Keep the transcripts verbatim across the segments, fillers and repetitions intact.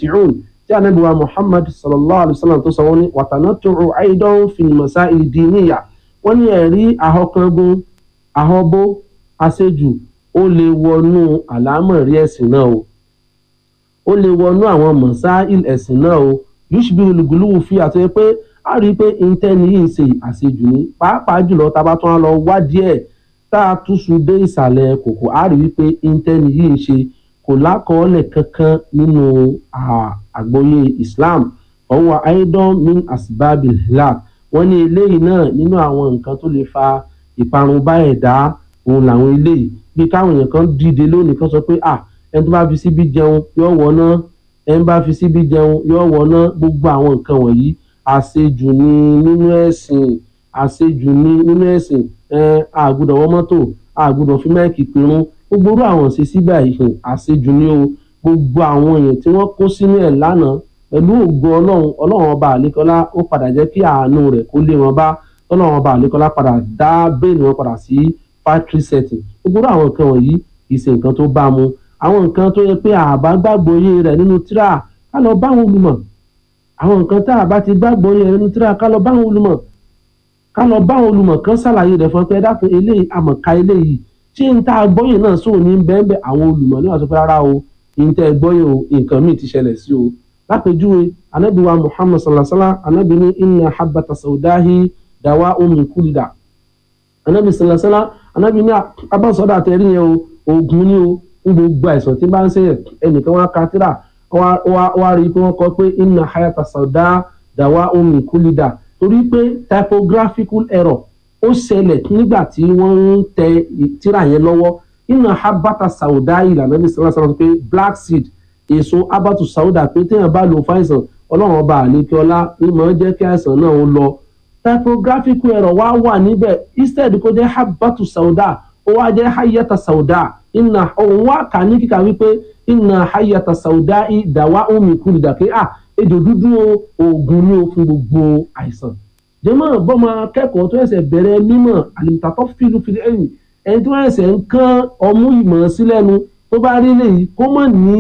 mutanatti'un tí Ànábì wa Muhammad sallallahu alaihi wasallam tó sọ wọ́n ní wa tanattu'u aidan fil masail diniyya wọ́n ní ẹ̀rí ahọ́kangun ahọ́bó àṣejù ó lè wọnú àlámọ̀rí ẹ̀sìn náà o ó lè wọnú àwọn masail ẹ̀sìn náà o yushbihul ghuluw fi àti pé a rí i pé intẹ́ni yìí ń ṣe àṣejù ní pàápàá jùlọ tá a bá tún á lọ wá díẹ̀ tá a túṣu dé ìsàlẹ̀ kòkò a rí i pé intẹ́ni yìí ń ṣe kò lákọọ́lẹ̀ kankan nínú àgbọ́yé Islam ọwọ́ aidan min asbabil hilak wọ́n ní eléyìí náà nínú àwọn nǹkan tó lè fa ìparun bá ẹ̀dá òun làwọn eléyìí bí káwọn èèyàn kan dìde lónìí kan sọ pé ah ẹni tó bá fi síbí jẹun yóò wọná ẹni bá fi síbí jẹun yóò wọná gbogbo àwọn nǹkan wọ̀nyí àṣejù ní nínú ẹ̀sìn àṣejù ní nínú ẹ̀sìn ẹ àgùdọ̀ wọ mọ́tò àgùdọ̀ fi máìkì pẹ̀rún gbogbo orú àwọn ṣe síbà ìhìn àṣejù ní o gbogbo àwọn èèyàn tí wọ́n kó sínú ẹ̀ lánàá pẹ̀lú ògo ọlọ́run ọlọ́run ọba àlékọ́lá ó padà jẹ́ kí àánú rẹ̀ kó lé wọn bá ọlọ́run ọba àlékọ́lá padà dá bẹ́ẹ̀ni wọn padà sí factory setting gbogbo orú àwọn nǹkan wọ̀nyí kì í ṣe nǹkan tó bá mu àwọn nǹkan tó yẹ pé àbá gbàgbọ́ yé rẹ̀ nínú tírà ká lọ bá wọn olùmọ̀ àwọn nǹkan tá a bá ti gbàgbọ́ yé rẹ̀ nínú tírà ká lọ bá wọn olùmọ̀ ká lọ bá wọn olùmọ̀ kan ṣàlàyé rẹ̀ fún ẹ pé ẹ dákun eléyìí àmọ̀ká eléyìí ṣé n tá a gbọ́yè náà sóò ní bẹ́ẹ̀ àwọn olùmọ̀ ní wàásù pé rárá o n tẹ́ ẹ gbọ́yè o nǹkan míì ti ṣẹlẹ̀ sí o lápèjúwe anábì wa Muhammad sallallahu alaihi wasallam anábì ní inna habbata saudahi dawa'un min kulli da anábì sallallahu alaihi wasallam anábì ní abáṣọdá àtẹrí yẹn o oògùn ni o ń gbogbo àìsàn tí bá ń ṣe ẹnìkan wá ka tírà wá rí i pé wọ́n kọ pé inna hayata sauda dawa'un min kulli da torí pé typographical error ó ṣẹlẹ̀ nígbà tí wọ́n ń tẹ tírà yẹn lọ́wọ́ inna habata sauda ìlànà ní sọ́lá sọ́lá pé black seed èso habatu sauda pé téèyàn bá lò fáìsàn ọlọ́run ọba àlékè ọlá ní mọ̀ jẹ́ kí àìsàn náà ó lọ typographical error wá wà níbẹ̀ instead kó jẹ́ habatu sauda ó wá jẹ́ hayata sauda inna òun wá kà ní kíkà wípé inna hayata sauda dawa'un min kulli da pé ah ejò dúdú oògùn ní o fún gbogbo àìsàn jẹ́mọ́ bọ́mọ akẹ́kọ̀ọ́ tó ẹsẹ̀ bẹ̀rẹ̀ mímọ̀ àlìmùtàtọ́ fìlú fìlú ẹ̀yìn ẹni tó ẹsẹ̀ ń kán ọmú ìmọ̀ sílẹ̀nu tó bá rí léyìí kó mọ̀ ní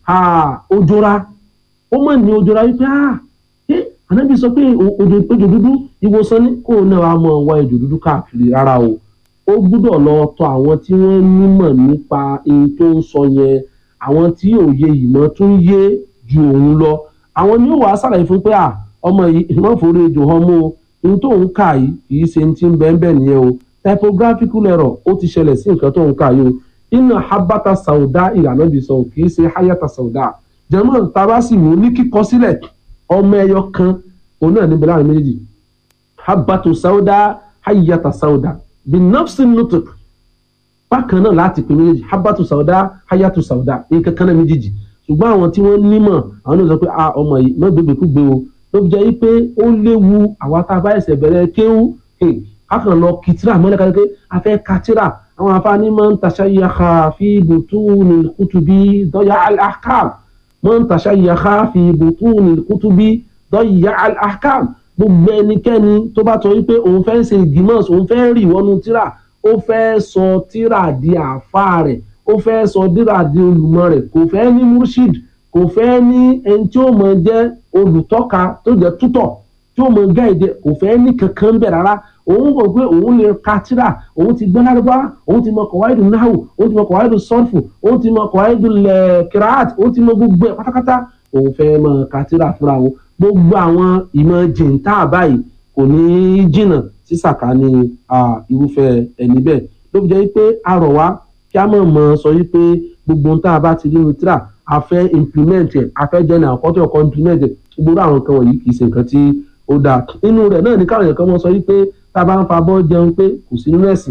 ojora ó mọ̀ ní ojora wípé ṣé ànábì sọ pé ejò dúdú ìwòsàn ní kó náà wàá mọ̀ wá ejò dúdú káàkiri rárá o ó gbúdọ̀ lọ tọ̀ àwọn tí wọ́n nímọ̀ nípa ohun tó ń sọ yẹn àwọn tí òye ìmọ̀ tún yé ju òun lọ àwọn ni ó wàá sàlàyé fún pé ọmọ yìí ìmọ̀ forí ejò ọmọ ohun tó ń kà yìí kì í ṣe ti ń bẹ́ẹ̀ bẹ́ẹ̀ nìyẹn o typographical error ó ti ṣẹlẹ̀ sí nǹkan tó ń kà yìí o inna habata sauda ìlànà bí sọ kì í ṣe hayata sauda jẹ́mọ̀ tàbá sì mú ní kíkọ sílẹ̀ ọmọ ẹyọ kan òun náà níbi láàrin méjì habatu sauda hayata sauda bí nafsin nutuk bákan náà láti pè méjèèjì habatu sauda hayatu sauda nǹkan kan náà méjèèjì ṣùgbọ́n àwọn tí wọ́n nímọ̀ àwọn náà sọ pé ọmọ yìí má gbégbé kú gbé o ló fi jẹ́ pé ó léwu àwa tá a bá ẹsẹ̀ bẹ̀rẹ̀ kéwú kákan lọ kìtìrà mọ́lẹ̀ kan pé a fẹ́ ka tírà àwọn afáàní máa ń tashayyaha fi butunil kutubi dọ́yà al-ahkam máa ń tashayyaha fi butunil kutubi dọ́yà al-ahkam gbogbo ẹnikẹ́ni tó bá tọ́ wípé òun fẹ́ ṣe ìgbìmọ̀ òun fẹ́ rí wọnú tírà ó fẹ́ sọ tírà di àáfàá rẹ̀ ó fẹ́ sọ tírà di olùmọ̀ rẹ̀ kò fẹ́ ní murshid kò fẹ́ ní ẹni tí ó mọ̀ jẹ́ olùtọ́ka tó jẹ́ tútọ̀ tí ó mọ̀ gáìdẹ kò fẹ́ ní kankan bẹ̀ rárá òun kò pé òun lè ka tírà òun ti gbọ́ lárúbá òun ti mọ kọ̀wáìdù náhù òun ti mọ kọ̀wáìdù sọ́ọ̀fù òun ti mọ kọ̀wáìdù kìráàt òun ti mọ gbogbo ẹ̀ pátápátá òun fẹ́ mọ ka tírà fúnra wọn gbogbo àwọn ìmọ̀ jìntà báyìí kò ní í jìnnà sí sàkání irúfẹ́ ẹni bẹ́ẹ̀ ló fi jẹ́ pé a rọ̀ wá kí a mọ̀ mọ̀ sọ wípé gbogbo ohun tá a bá ti rí ní tírà a fẹ́ implement ẹ̀ a fẹ́ jẹ́ ní àkọ́tọ̀ ọkọ̀ implement ẹ̀ gbogbo àwọn nǹkan wọ̀nyí kì í ṣe nǹkan tí ó dáa inú rẹ̀ náà ní káwọn èèyàn kan mọ̀ sọ wípé tá a bá ń fa abọ́ jẹun pé kò sí nínú ẹ̀sìn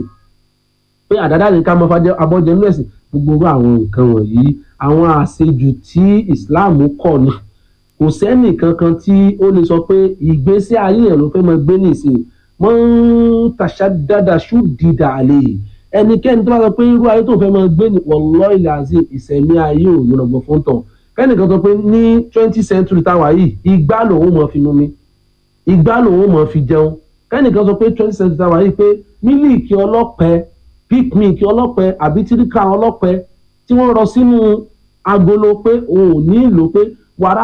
pé àdáda ní ká mọ̀ fa abọ́ jẹun nínú ẹ̀sìn gbogbo àwọn nǹkan wọ̀nyí àwọn àṣejù tí Islam kọ̀ ni kò sẹ́nì kankan tí ó lè sọ pé ìgbésí ayé yẹn ló fẹ́ máa gbé nìsín mọ́ ń tàṣà dáadáa ṣú dìdà àlè ẹnikẹ́ni tó bá sọ pé irú ayé tó fẹ́ máa gbé ní wallahi lazim ìsẹ̀mí ayé ò ní ọgbọ̀n fún tàn kẹ́nìkan sọ pé ní twenty century táwa yìí igbá lòun mọ̀ fi mumi igbá lòun mọ̀ fi jẹun kẹ́nìkan sọ pé twenty century táwa yìí pé mílíìkì ọlọ́pẹ picnic ọlọ́pẹ àbí tíríkà ọlọ́pẹ tí wọ́n rọ sínú agolo pé òun ò ní ìlò pé